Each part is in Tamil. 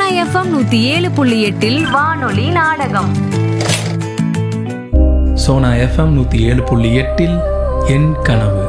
எஃப்எம் 107.8 வானொலி நாடகம். சோனா எஃப்எம் 107.8 என் கனவு.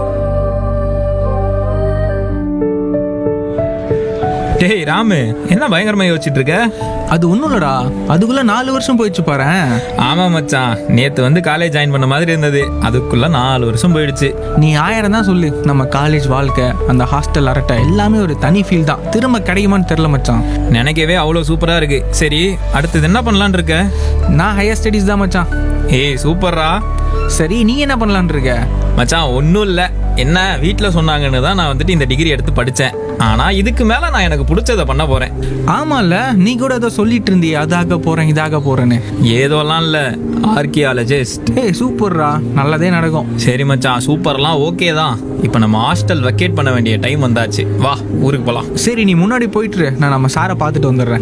டேய் ராமு, என்ன பயங்கரமா யோசிச்சுட்டு இருக்க? அது ஒன்றும் இல்லடா, அதுக்குள்ள 4 வருஷம் போயிடுச்சு பாரேன். ஆமா மச்சான், நேத்து வந்து காலேஜ் ஜாயின் பண்ண மாதிரி இருந்தது, அதுக்குள்ள 4 வருஷம் போயிடுச்சு. நீ 1000 தான் சொல்லு, நம்ம காலேஜ் வாழ்க்கை, அந்த ஹாஸ்டல் அரட்டை எல்லாமே ஒரு தனி ஃபீல் தான். திரும்ப கிடைக்குமான்னு தெரில மச்சான். நினைக்கவே அவ்வளோ சூப்பரா இருக்கு. சரி, அடுத்தது என்ன பண்ணலான் இருக்க? நான் ஹையர் ஸ்டடீஸ் தான் மச்சான். ஏய் சூப்பர்ரா. சரி, நீ என்ன பண்ணலான் இருக்க? மச்சான் ஒன்றும் இல்லை, என்ன வீட்டில் சொன்னாங்கன்னு தான் நான் வந்துட்டு இந்த டிகிரி எடுத்து படித்தேன். ஆனால் இதுக்கு மேலே நான் எனக்கு பிடிச்சதை பண்ண போகிறேன். ஆமாம்ல, நீ கூட ஏதோ சொல்லிட்டு இருந்தியே, அதாக போகிறேன் இதாக போகிறேன்னு. ஏதோலாம் இல்லை, ஆர்கியாலஜிஸ்ட். ஏய் சூப்பர்ரா, நல்லதே நடக்கும். சரி மச்சான், சூப்பர்லாம் ஓகே தான். இப்போ நம்ம ஹாஸ்டல் வெக்கேட் பண்ண வேண்டிய டைம் வந்தாச்சு. வா ஊருக்கு போகலாம். சரி, நீ முன்னாடி போயிட்டு நான் நம்ம சாரை பார்த்துட்டு வந்துடுறேன்.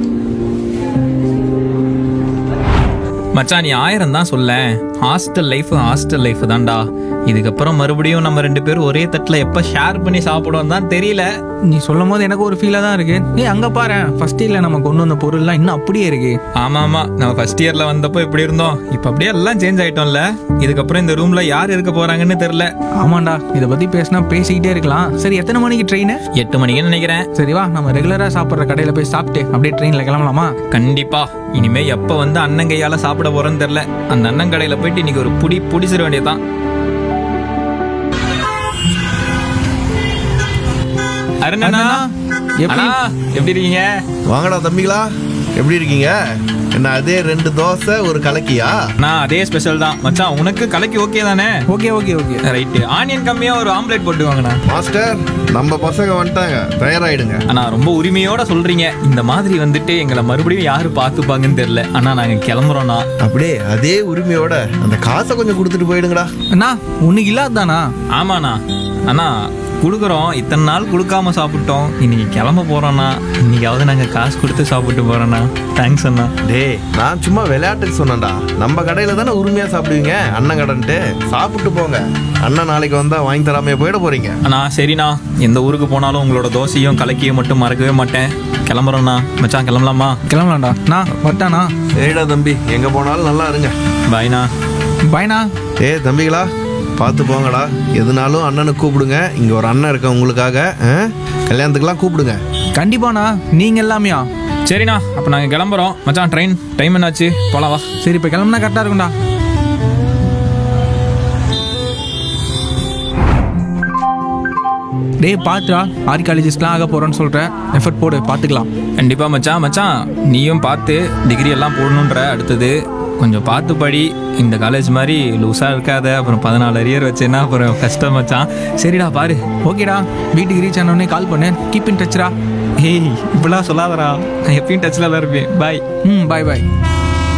மச்சான் நீ 1000 தான் சொல்ல, ஹாஸ்டல் லைஃப் தான்டா. இதுக்கப்புறம் மறுபடியும் நம்ம 2 பேரும் ஒரே தட்டில் எப்போ ஷேர் பண்ணி சாப்பிடுவோம் தான் தெரியல. நீ சொல்லும் போது எனக்கு ஒரு ஃபீலாக தான் இருக்கு. அங்கே பாரு, ஃபர்ஸ்ட் இயர்ல நம்ம கொண்டு வந்த பொருள்லாம் இன்னும் அப்படியே இருக்கு. ஆமாம், நம்ம ஃபர்ஸ்ட் இயரில் வந்தப்போ எப்படி இருந்தோம், இப்போ அப்படியே எல்லாம் சேஞ்ச் ஆகிட்டோம்ல. இதுக்கப்புறம் இந்த ரூமில் யார் இருக்க போகிறாங்கன்னு தெரில. ஆமாண்டா, இதை பற்றி பேசினா பேசிக்கிட்டே இருக்கலாம். சரி, எத்தனை மணிக்கு ட்ரெயின்? 8 மணிக்குன்னு நினைக்கிறேன். சரி வா, நம்ம ரெகுலராக சாப்பிட்ற கடையில் போய் சாப்பிட்டு அப்படியே ட்ரெயினில் கிளம்பலாமா? கண்டிப்பா. இனிமே எப்போ வந்து அண்ணன் கையால் சாப்பிட போகிறோன்னு தெரில. அந்த அண்ணன் கடையில் போயிட்டு இன்னைக்கு ஒரு பிடிச்சிட வேண்டியதுதான். அருணா, எப்படி இருக்கீங்க? வாங்கடா தம்பிகளா, எப்படி இருக்கீங்க? என்ன அதே 2 தோசை ஒரு கலக்கியா? நான் அதே ஸ்பெஷல் தான் மச்சான். உனக்கு கலக்கி ஓகே தானே? Okay right. ஆனியன் கம்மியா ஒரு ஆம்லெட் போட்டு வாங்கண்ணா. மாஸ்டர், நம்ம பசங்க வந்துட்டாங்க, தயாராயிடுங்க. ஆனா ரொம்ப உரிமையோட சொல்றீங்க. இந்த மாதிரி வந்துட்டு எங்களை மறுபடியும் யாரு பாத்துப்பாங்கன்னு தெரியல. ஆனா நாங்க கிளம்புறோம்னா. அப்படியே அதே உரிமையோட அந்த காசை கொஞ்சம் கொடுத்துட்டு போயிடுங்கடா. அண்ணா, உனக்கு இல்லாதானா? ஆமாண்ணா. அண்ணா கொடுக்குறோம், இத்தனை நாள் கொடுக்காம சாப்பிட்டோம், இன்னைக்கு கிளம்ப போறோம்னா. இன்னைக்காவது நாங்க காசு கொடுத்து சாப்பிட்டு போறோம்னா. தேங்க்ஸ் அண்ணா. டேய், நான் சும்மா விளையாட்டுக்கு சொன்னேன்டா. நம்ம கடையில தானே உரிமையா சாப்பிடுவீங்க, அண்ணன் கடைன்ட்டு. சாப்பிட்டு போங்க. அண்ணன் நாளைக்கு வந்தா வாங்கி தராமையே போயிட போறீங்க. அண்ணா சரிண்ணா, எந்த ஊருக்கு போனாலும் உங்களோட தோசையும் கலக்கியும் மட்டும் மறக்கவே மாட்டேன். கிளம்புறோம்ண்ணா. மச்சான் கிளம்பலாமா? கிளம்பலாம்டா. நான் வரட்டானா? ஏடா தம்பி, எங்க போனாலும் நல்லா இருங்க. பாய்ண்ணா. பாய்ண்ணா. தம்பிகளா, பார்த்து போங்கடா. எதுனாலும் அண்ணனுக்கு கூப்பிடுங்க. இங்க ஒரு அண்ணன் இருக்க உங்களுக்காக. கல்யாணத்துக்குலாம் கூப்பிடுங்க. கண்டிப்பாண்ணா. நீங்க எல்லாமையா? சரிண்ணா, அப்போ நாங்கள் கிளம்புறோம். மச்சான் ட்ரெயின் டைம் என்னாச்சு, போலாம் வா. சரி, இப்போ கிளம்புனா கரெக்டாக இருக்கும்டா. டேய் பாத்துடா, ஆர்கியாலஜிஸ்ட்லாம் ஆக போகிறோன்னு சொல்கிறேன். எஃபர்ட் போடு, பார்த்துக்கலாம். கண்டிப்பாக மச்சான் நீயும் பார்த்து டிகிரி எல்லாம் போடணுன்ற. அடுத்தது கொஞ்சம் பார்த்து படி. இந்த காலேஜ் மாதிரி லூஸாக இருக்காத. அப்புறம் 14 அரியர் வச்சேன்னா அப்புறம் கஷ்டம் மச்சான். சரிடா பாரு. ஓகேடா, வீட்டுக்கு ரீச் ஆனோடனே கால் பண்ணு. Keep in டச்ரா. ஏய் இப்படிலாம் சொல்லாதடா, நான் எப்பயும் டச்சில் தான் இருப்பேன். பாய். பாய்.